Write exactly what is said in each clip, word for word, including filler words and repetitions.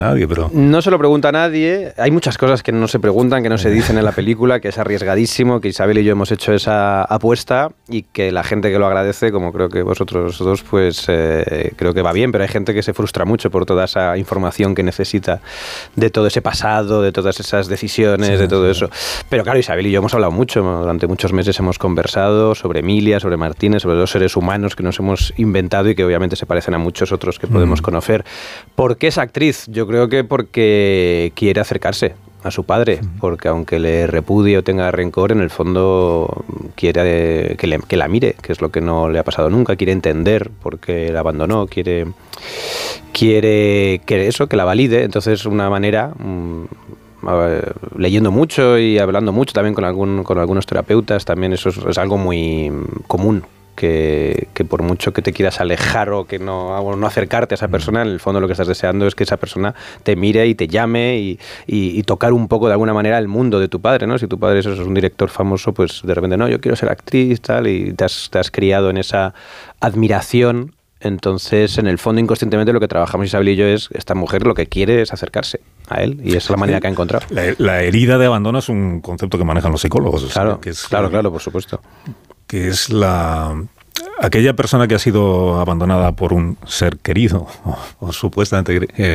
nadie, pero... No se lo pregunta a nadie. Hay muchas cosas que no se preguntan, que no se dicen en la película, que es arriesgadísimo, que Isabel y yo hemos hecho esa apuesta y que la gente que lo agradece, como creo que vosotros dos, pues eh, creo que va bien, pero hay gente que se frustra mucho por toda esa información que necesita de todo ese pasado, de todas esas decisiones, sí, de todo sí. eso. Pero claro, Isabel y yo hemos hablado mucho, durante muchos meses hemos conversado sobre Emilia, sobre Martínez, sobre los seres humanos que nos hemos inventado y que obviamente se parecen a muchos otros que podemos mm. conocer. ¿Por qué es actriz? Yo creo que porque quiere acercarse a su padre, porque aunque le repudie o tenga rencor, en el fondo quiere que, le, que la mire, que es lo que no le ha pasado nunca, quiere entender por qué la abandonó, quiere, quiere que eso, que la valide. Entonces, una manera, mmm, leyendo mucho y hablando mucho también con, algún, con algunos terapeutas, también eso es, es algo muy común. Que, que por mucho que te quieras alejar o que no, o no acercarte a esa persona, en el fondo lo que estás deseando es que esa persona te mire y te llame y, y, y tocar un poco de alguna manera el mundo de tu padre, ¿no? Si tu padre es un director famoso, pues de repente, no, yo quiero ser actriz, tal, y te has, te has criado en esa admiración. Entonces, en el fondo, inconscientemente, lo que trabajamos Isabel y yo es, esta mujer lo que quiere es acercarse a él, y esa es la manera que ha encontrado. La, la herida de abandono es un concepto que manejan los psicólogos. Claro, o sea, que es, claro, claro, por supuesto. Que es la aquella persona que ha sido abandonada por un ser querido, o, o supuestamente... Eh,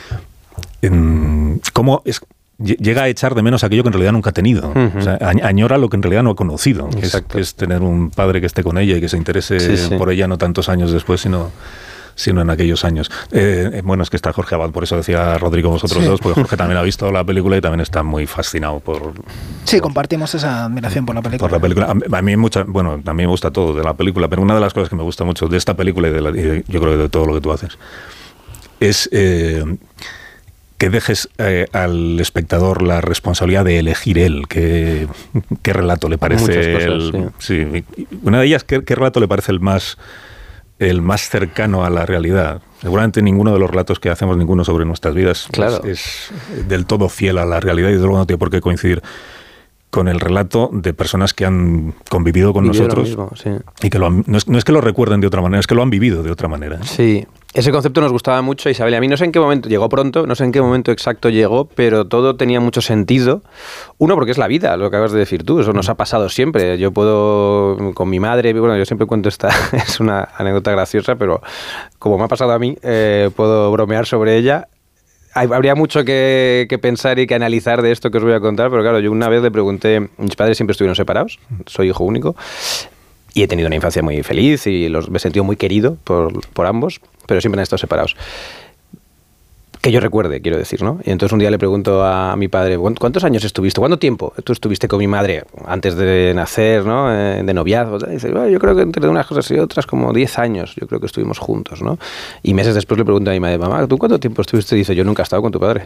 en, ¿Cómo es...? Llega a echar de menos aquello que en realidad nunca ha tenido. Uh-huh. O sea, añora lo que en realidad no ha conocido. Que es, que es tener un padre que esté con ella y que se interese sí, sí. por ella no tantos años después, sino, sino en aquellos años. Eh, bueno, es que está Jorge Abad, por eso decía Rodrigo vosotros sí. dos, porque Jorge también ha visto la película y también está muy fascinado por... Sí, por, compartimos esa admiración por la película. Por la película. A, a mí mucha, bueno, a mí me gusta todo de la película, pero una de las cosas que me gusta mucho de esta película y, de la, y yo creo que de todo lo que tú haces es... Eh, que dejes eh, al espectador la responsabilidad de elegir él qué, qué relato le parece. Muchas cosas, el, sí. Sí. Una de ellas, ¿qué, qué relato le parece el más, el más cercano a la realidad? Seguramente ninguno de los relatos que hacemos, ninguno sobre nuestras vidas, claro. es, es del todo fiel a la realidad y desde luego no tiene por qué coincidir con el relato de personas que han convivido con Vivido nosotros mismo, sí. y que lo han, no, es, no es que lo recuerden de otra manera, es que lo han vivido de otra manera. Sí, ese concepto nos gustaba mucho a Isabel. A mí no sé en qué momento, llegó pronto, no sé en qué momento exacto llegó, pero todo tenía mucho sentido. Uno, porque es la vida, lo que acabas de decir tú, eso nos ha pasado siempre. Yo puedo, con mi madre, bueno, yo siempre cuento esta, es una anécdota graciosa, pero como me ha pasado a mí, eh, puedo bromear sobre ella. Habría mucho que, que pensar y que analizar de esto que os voy a contar, pero claro, yo una vez le pregunté, mis padres siempre estuvieron separados, soy hijo único, y he tenido una infancia muy feliz y los, me he sentido muy querido por, por ambos, pero siempre han estado separados. Que yo recuerde, quiero decir, ¿no? Y entonces un día le pregunto a mi padre, ¿cuántos años estuviste? ¿Cuánto tiempo tú estuviste con mi madre antes de nacer, ¿no? Eh, de noviazgo. Y dice, bueno, yo creo que entre unas cosas y otras como diez años, yo creo que estuvimos juntos, ¿no? Y meses después le pregunto a mi madre, mamá, ¿tú cuánto tiempo estuviste? Y dice, yo nunca he estado con tu padre.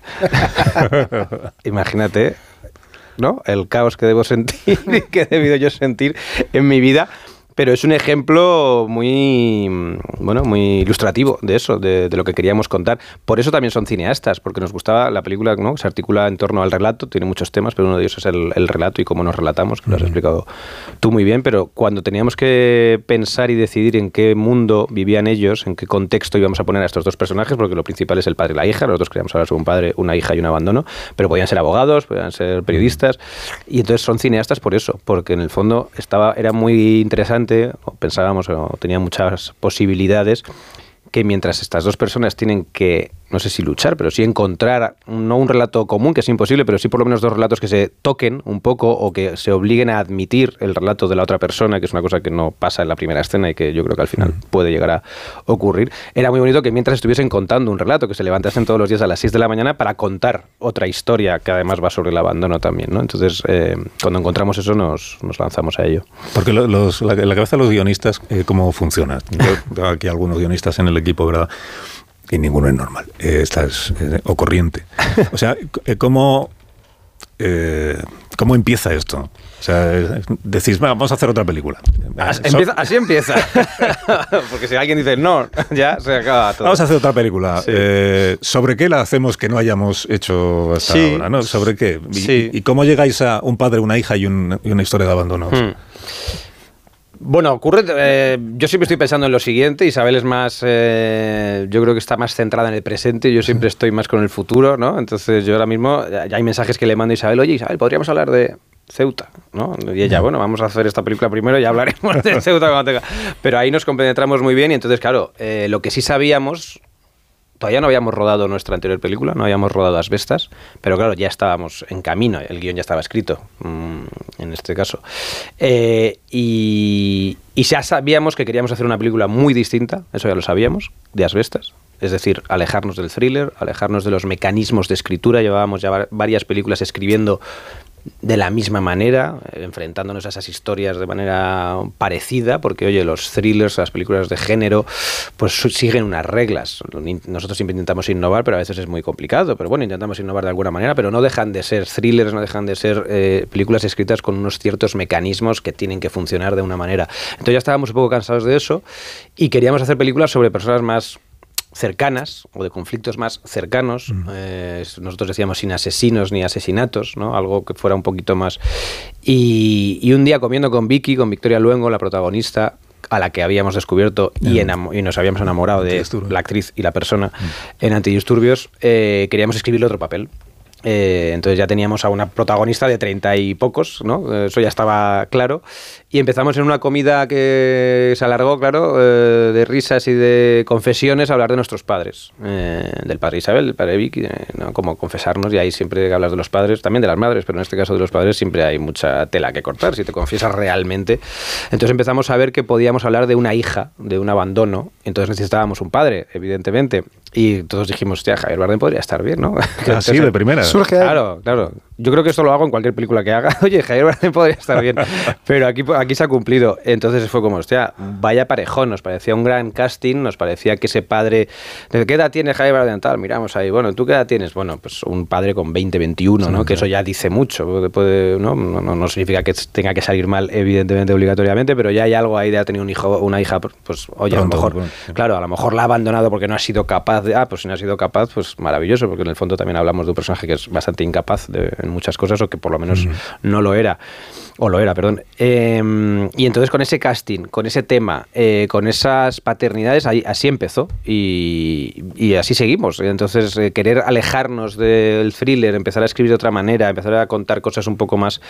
Imagínate, ¿no? El caos que debo sentir y que he debido yo sentir en mi vida. Pero es un ejemplo muy, bueno, muy ilustrativo de eso, de, de lo que queríamos contar. Por eso también son cineastas, porque nos gustaba la película, ¿no? Se articula en torno al relato, tiene muchos temas, pero uno de ellos es el, el relato y cómo nos relatamos, que lo has explicado tú muy bien. Pero cuando teníamos que pensar y decidir en qué mundo vivían ellos, en qué contexto íbamos a poner a estos dos personajes, porque lo principal es el padre y la hija, los dos queríamos hablar sobre un padre, una hija y un abandono, pero podían ser abogados, podían ser periodistas, y entonces son cineastas por eso, porque en el fondo estaba, era muy interesante, o pensábamos o tenía muchas posibilidades, que mientras estas dos personas tienen que, no sé si luchar, pero sí encontrar, no un relato común, que es imposible, pero sí por lo menos dos relatos que se toquen un poco o que se obliguen a admitir el relato de la otra persona, que es una cosa que no pasa en la primera escena y que yo creo que al final puede llegar a ocurrir. Era muy bonito que mientras estuviesen contando un relato, que se levantasen todos los días a las seis de la mañana para contar otra historia que además va sobre el abandono también, ¿no? Entonces, eh, cuando encontramos eso nos, nos lanzamos a ello. Porque los, la, la cabeza de los guionistas, eh, ¿cómo funciona? Yo tengo aquí algunos guionistas en el equipo, ¿verdad? Y ninguno es normal, eh, esta es, eh, o corriente. O sea, ¿cómo, eh, ¿cómo empieza esto? O sea, decís, vamos a hacer otra película. Así empieza. Así empieza. Porque si alguien dice no, ya se acaba todo. Vamos a hacer otra película. Sí. Eh, ¿Sobre qué la hacemos que no hayamos hecho hasta sí. ahora? ¿No? ¿Sobre qué? Y, sí. ¿Y cómo llegáis a un padre, una hija y, un, y una historia de abandono? Hmm. Bueno, ocurre, eh, yo siempre estoy pensando en lo siguiente, Isabel es más, eh, yo creo que está más centrada en el presente, yo siempre estoy más con el futuro, ¿no? Entonces yo ahora mismo, ya hay mensajes que le mando a Isabel, oye Isabel, podríamos hablar de Ceuta, ¿no? Y ella, bueno, vamos a hacer esta película primero y ya hablaremos de Ceuta cuando tenga. Pero ahí nos compenetramos muy bien y entonces, claro, eh, lo que sí sabíamos... Todavía no habíamos rodado nuestra anterior película, no habíamos rodado Asbestas, pero claro, ya estábamos en camino, el guión ya estaba escrito, mmm, en este caso. Eh, y, y ya sabíamos que queríamos hacer una película muy distinta, eso ya lo sabíamos, de Asbestas. Es decir, alejarnos del thriller, alejarnos de los mecanismos de escritura. Llevábamos ya varias películas escribiendo de la misma manera, enfrentándonos a esas historias de manera parecida, porque, oye, los thrillers, las películas de género, pues siguen unas reglas. Nosotros siempre intentamos innovar, pero a veces es muy complicado. Pero bueno, intentamos innovar de alguna manera, pero no dejan de ser thrillers, no dejan de ser eh, películas escritas con unos ciertos mecanismos que tienen que funcionar de una manera. Entonces ya estábamos un poco cansados de eso y queríamos hacer películas sobre personas más cercanas o de conflictos más cercanos. Mm. Eh, nosotros decíamos sin asesinos ni asesinatos, ¿no? Algo que fuera un poquito más. Y, y un día comiendo con Vicky, con Victoria Luengo, la protagonista, a la que habíamos descubierto y, enamo- y nos habíamos enamorado de la actriz y la persona mm. en Antidisturbios, eh, queríamos escribirle otro papel. Eh, entonces ya teníamos a una protagonista de treinta y pocos, ¿no? Eso ya estaba claro. Y empezamos en una comida que se alargó, claro, eh, de risas y de confesiones, a hablar de nuestros padres. Eh, del padre Isabel, del padre Vicky, eh, ¿no? Como confesarnos, y ahí siempre que hablas de los padres, también de las madres, pero en este caso de los padres siempre hay mucha tela que cortar, si te confiesas realmente. Entonces empezamos a ver que podíamos hablar de una hija, de un abandono, entonces necesitábamos un padre, evidentemente. Y todos dijimos, hostia, Javier Bardem podría estar bien, ¿no? Así, de primera. Surge claro, claro. Yo creo que esto lo hago en cualquier película que haga. Oye, Javier Bardem podría estar bien. Pero aquí, aquí se ha cumplido. Entonces fue como, hostia, vaya parejón. Nos parecía un gran casting. Nos parecía que ese padre... ¿De qué edad tiene Javier Bardem? Tal, miramos ahí. Bueno, ¿tú qué edad tienes? Bueno, pues un padre con veinte, veintiuno, ¿no? Sí, que eso ya dice mucho. Puede, ¿no? No, no, no significa que tenga que salir mal, evidentemente, obligatoriamente, pero ya hay algo ahí de ha tenido un hijo, una hija, pues, oye, Pronto, a lo mejor... Bueno, sí. Claro, a lo mejor la ha abandonado porque no ha sido capaz de... Ah, pues si no ha sido capaz capaz, pues maravilloso, porque en el fondo también hablamos de un personaje que es bastante incapaz de, en muchas cosas, o que por lo menos mm. no lo era, o lo era, perdón. Eh, y entonces con ese casting, con ese tema, eh, con esas paternidades, ahí, así empezó, y, y así seguimos. Entonces, eh, querer alejarnos del thriller, empezar a escribir de otra manera, empezar a contar cosas un poco más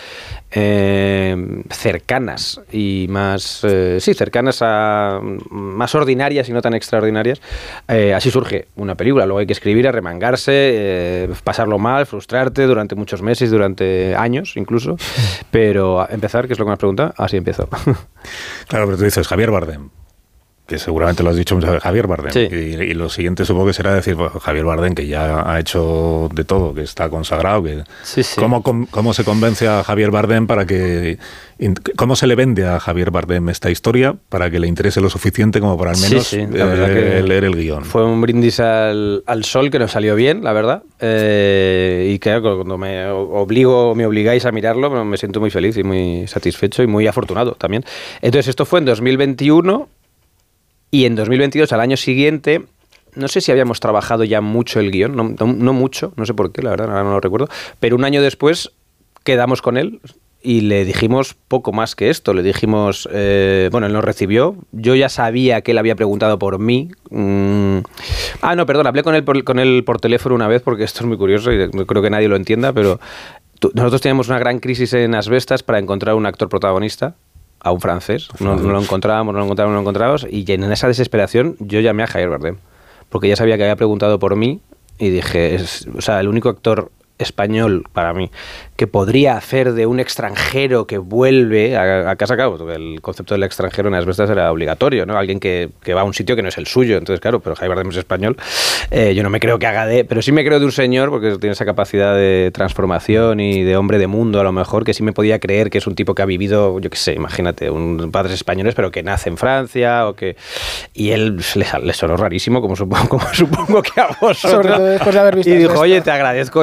eh, cercanas, y más, eh, sí, cercanas a, más ordinarias y no tan extraordinarias, eh, así surge una película. Luego hay que escribir, arremangarse, eh, pasarlo mal, frustrarte durante muchos meses, durante años incluso, pero empezar, que es lo que me has preguntado, así empiezo. Claro, pero tú dices Javier Bardem, que seguramente lo has dicho muchas veces, Javier Bardem, sí. y, y lo siguiente supongo que será decir, bueno, Javier Bardem, que ya ha hecho de todo, que está consagrado, que sí, sí. ¿Cómo, cómo se convence a Javier Bardem para que... ¿Cómo se le vende a Javier Bardem esta historia para que le interese lo suficiente como para al menos sí, sí, eh, leer el guión? Fue un brindis al, al sol que nos salió bien, la verdad. Eh, y que cuando me obligo, me obligáis a mirarlo, me siento muy feliz y muy satisfecho y muy afortunado también. Entonces esto fue en dos mil veintiuno y en dos mil veintidós, al año siguiente... No sé si habíamos trabajado ya mucho el guión, no, no, no mucho, no sé por qué, la verdad, ahora no lo recuerdo, pero un año después quedamos con él y le dijimos poco más que esto. Le dijimos, eh, bueno, él nos recibió, yo ya sabía que él había preguntado por mí. Mm. Ah, no, perdón, hablé con él, por, con él por teléfono una vez, porque esto es muy curioso y no creo que nadie lo entienda, pero tú, nosotros teníamos una gran crisis en Asbestas para encontrar un actor protagonista, a un francés, no, no lo encontrábamos, no lo encontrábamos, no lo encontrábamos, y en esa desesperación yo llamé a Javier Bardem, porque ya sabía que había preguntado por mí y dije, es, o sea, el único actor español para mí que podría hacer de un extranjero que vuelve a, a casa, claro, el concepto del extranjero en Asbestas era obligatorio, ¿no? Alguien que, que va a un sitio que no es el suyo, entonces claro, pero Javier Bardem es español, eh, yo no me creo que haga de, pero sí me creo de un señor, porque tiene esa capacidad de transformación y de hombre de mundo a lo mejor, que sí me podía creer que es un tipo que ha vivido, yo qué sé, imagínate, un padres españoles pero que nace en Francia, o que y él le, le sonó rarísimo, como supongo, como supongo que a vosotros, sobre todo después de haber visto y dijo, oye, te agradezco esto, el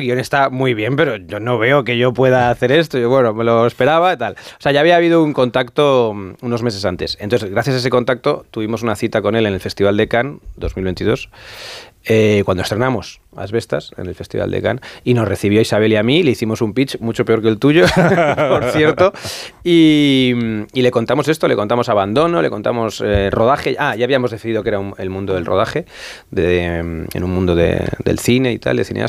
guión está muy bien, pero yo no veo que yo pueda hacer esto. Yo, bueno, me lo esperaba y tal. O sea, ya había habido un contacto unos meses antes. Entonces, gracias a ese contacto, tuvimos una cita con él en el Festival de Cannes dos mil veintidós. Eh, cuando estrenamos Asbestas en el Festival de Cannes, y nos recibió Isabel y a mí, le hicimos un pitch mucho peor que el tuyo, por cierto, y, y le contamos esto, le contamos abandono, le contamos eh, rodaje. Ah, ya habíamos decidido que era un, el mundo del rodaje, de, en un mundo de, del cine y tal, de cineasta.